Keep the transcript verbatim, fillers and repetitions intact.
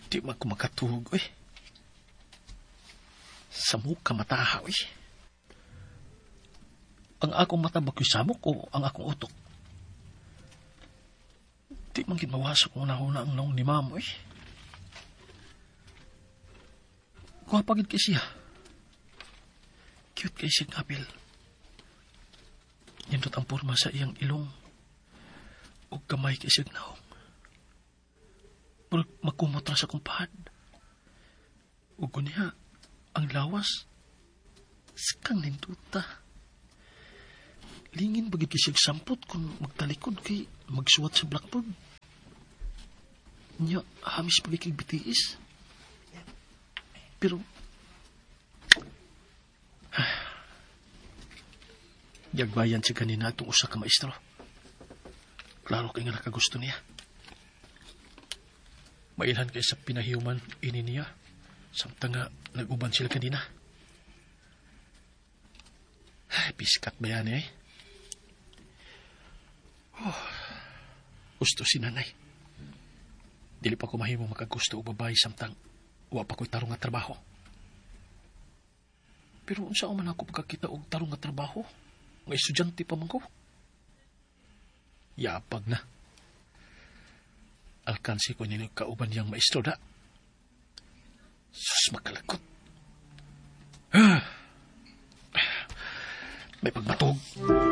Di man ko makatulog, eh. Samok ka matahaw, eh. Ang akong mata ba samok o ang akong utok? Di man ginmawasok mo na huna ang naong ni mamo, eh. Kuha pagid kay siya. Cute kay siyang apil. Nindot ang porma sa iyang ilong. O kamay kay siyang naong. Pero magkumot ra sa kumpahad. O kunya, ang lawas. Sakang ninduta. Lingin bagay kay siyang sampot kung magtalikod kay magsuwat sa blackboard. Nya, hamis bagay kay B T S. Pero, yagbayan siya kanina itong usa ka maestro. Klaro kay nga nakagusto niya. Mailhan kay sa pinahiuman ini niya. Samtang nga nag-uban sila kanina. Ay, piskat ba yan eh? Oh, gusto si nanay. Dili pa ko mahimo makagusto o babae samtang wa pa ko'y tarong nga trabaho. Pero unsa man ako pagkakita og tarong nga trabaho? Nga estudyante pa man ko. Yapag na. Alkansi ko nila kauban yang maestro da. Sus, makalakot. Ah. May pagbatog.